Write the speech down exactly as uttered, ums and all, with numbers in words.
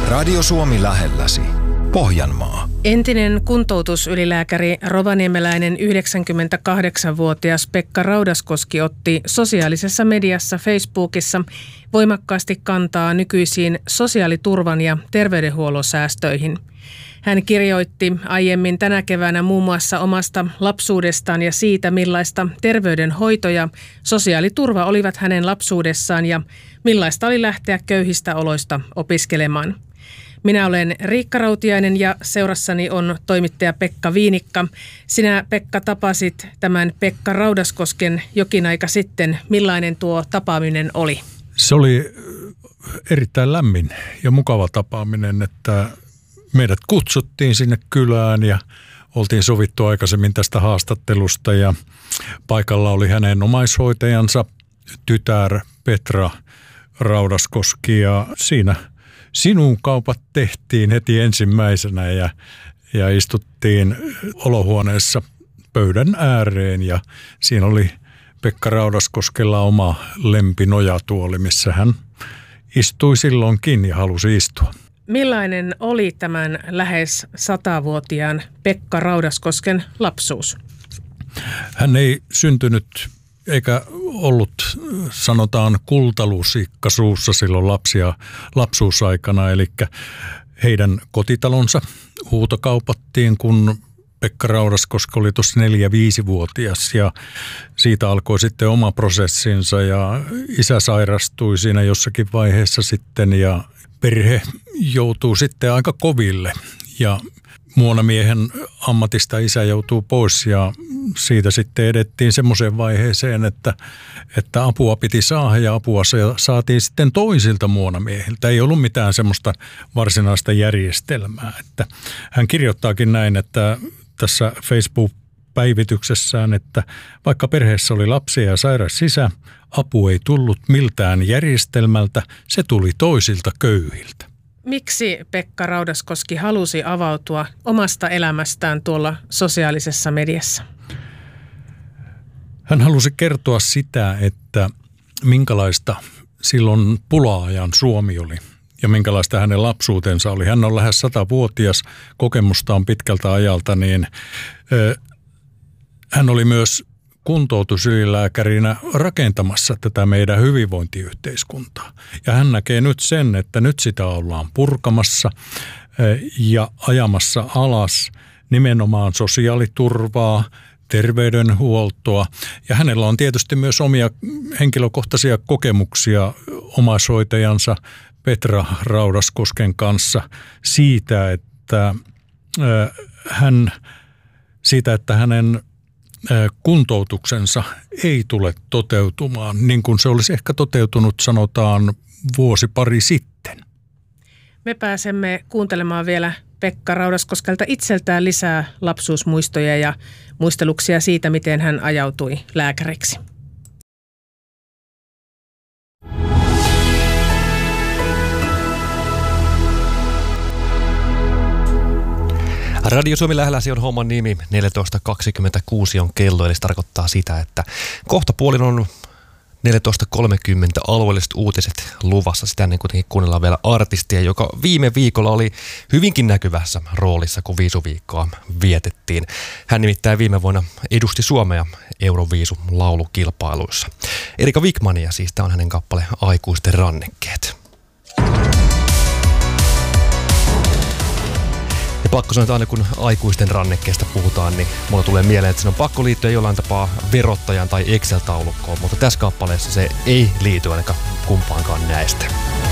Radio Suomi lähelläsi. Pohjanmaa. Entinen kuntoutusylilääkäri rovaniemeläinen yhdeksänkymmentäkahdeksanvuotias Pekka Raudaskoski otti sosiaalisessa mediassa Facebookissa voimakkaasti kantaa nykyisiin sosiaaliturvan ja terveydenhuollon säästöihin. Hän kirjoitti aiemmin tänä keväänä muun muassa omasta lapsuudestaan ja siitä, millaista terveydenhoito ja sosiaaliturva olivat hänen lapsuudessaan ja millaista oli lähteä köyhistä oloista opiskelemaan. Minä olen Riikka Rautiainen ja seurassani on toimittaja Pekka Viinikka. Sinä, Pekka, tapasit tämän Pekka Raudaskosken jokin aika sitten. Millainen tuo tapaaminen oli? Se oli erittäin lämmin ja mukava tapaaminen, että meidät kutsuttiin sinne kylään ja oltiin sovittu aikaisemmin tästä haastattelusta ja paikalla oli hänen omaishoitajansa tytär Petra Raudaskoski ja siinä sinun kaupat tehtiin heti ensimmäisenä ja, ja istuttiin olohuoneessa pöydän ääreen ja siinä oli Pekka Raudaskoskella oma lempinojatuoli, missä hän istui silloinkin ja halusi istua. Millainen oli tämän lähes satavuotiaan Pekka Raudaskosken lapsuus? Hän ei syntynyt eikä ollut, sanotaan, kultalusikka suussa silloin lapsia lapsuusaikana, eli heidän kotitalonsa huutokaupattiin, kun Pekka Raudaskoski oli tuossa neljä-viisivuotias ja siitä alkoi sitten oma prosessinsa ja isä sairastui siinä jossakin vaiheessa sitten ja perhe joutuu sitten aika koville ja muonamiehen ammatista isä joutuu pois ja siitä sitten edettiin semmoiseen vaiheeseen, että, että apua piti saada ja apua saatiin sitten toisilta muonamiehiltä. Ei ollut mitään semmoista varsinaista järjestelmää. Että hän kirjoittaakin näin, että tässä Facebook-päivityksessään, että vaikka perheessä oli lapsia ja sairas sisä, apu ei tullut miltään järjestelmältä, se tuli toisilta köyhiltä. Miksi Pekka Raudaskoski halusi avautua omasta elämästään tuolla sosiaalisessa mediassa? Hän halusi kertoa sitä, että minkälaista silloin pula-ajan Suomi oli ja minkälaista hänen lapsuutensa oli. Hän on lähes satavuotias, kokemusta on pitkältä ajalta, niin ö, hän oli myös kuntoutusylilääkärinä rakentamassa tätä meidän hyvinvointiyhteiskuntaa. Ja hän näkee nyt sen, että nyt sitä ollaan purkamassa ja ajamassa alas nimenomaan sosiaaliturvaa, terveydenhuoltoa. Ja hänellä on tietysti myös omia henkilökohtaisia kokemuksia omaishoitajansa Petra Raudaskosken kanssa siitä, että hän, siitä, että hänen kuntoutuksensa ei tule toteutumaan niin kuin se olisi ehkä toteutunut, sanotaan, vuosi pari sitten. Me pääsemme kuuntelemaan vielä Pekka Raudaskoskelta itseltään lisää lapsuusmuistoja ja muisteluksia siitä, miten hän ajautui lääkäriksi. Radio Suomi lähelläsi on homman nimi, neljätoista kaksikymmentäkuusi on kello, eli se tarkoittaa sitä, että kohta puolin on neljätoista kolmekymmentä alueelliset uutiset luvassa. Sitä ennen kuitenkin kuunnellaan vielä artistia, joka viime viikolla oli hyvinkin näkyvässä roolissa, kun viisuviikkoa vietettiin. Hän nimittäin viime vuonna edusti Suomea Euroviisun laulukilpailuissa. Erika Wigmania siis, tämä on hänen kappale Aikuisten rannekkeet. Ja pakko sanoa, että aina kun aikuisten rannekkeesta puhutaan, niin mulla tulee mieleen, että se on pakko liittyä jollain tapaa verottajan tai Excel-taulukkoon, mutta tässä kappaleessa se ei liity ainakaan kumpaankaan näistä.